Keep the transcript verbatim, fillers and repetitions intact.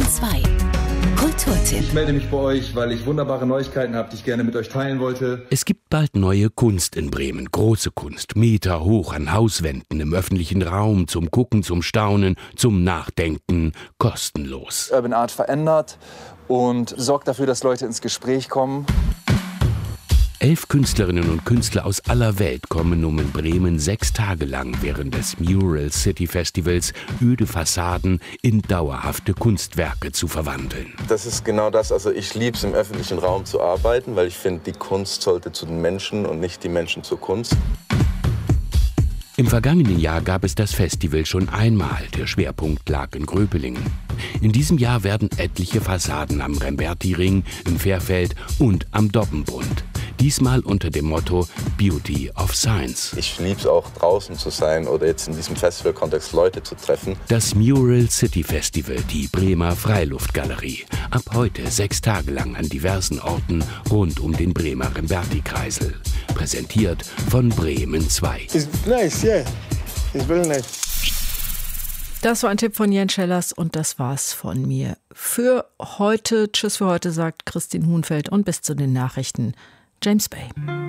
zwei. Kulturtipp. Ich melde mich bei euch, weil ich wunderbare Neuigkeiten habe, die ich gerne mit euch teilen wollte. Es gibt bald neue Kunst in Bremen. Große Kunst, Meter hoch an Hauswänden, im öffentlichen Raum, zum Gucken, zum Staunen, zum Nachdenken, kostenlos. Urban Art verändert und sorgt dafür, dass Leute ins Gespräch kommen. Elf Künstlerinnen und Künstler aus aller Welt kommen um in Bremen sechs Tage lang während des Mural City Festivals öde Fassaden in dauerhafte Kunstwerke zu verwandeln. Das ist genau das. Also ich liebe es, im öffentlichen Raum zu arbeiten, weil ich finde, die Kunst sollte zu den Menschen und nicht die Menschen zur Kunst. Im vergangenen Jahr gab es das Festival schon einmal. Der Schwerpunkt lag in Gröpelingen. In diesem Jahr werden etliche Fassaden am Remberti-Ring, im Fährfeld und am Dobbenbund. Diesmal unter dem Motto Beauty of Science. Ich liebe es auch, draußen zu sein oder jetzt in diesem Festival-Kontext Leute zu treffen. Das Mural City Festival, die Bremer Freiluftgalerie. Ab heute sechs Tage lang an diversen Orten rund um den Bremer Remberti-Kreisel. Präsentiert von Bremen zwei. It's nice, yeah. It's very nice. Das war ein Tipp von Jens Schellers und das war's von mir. Für heute, tschüss für heute, sagt Christine Hunfeld und bis zu den Nachrichten. James Bay.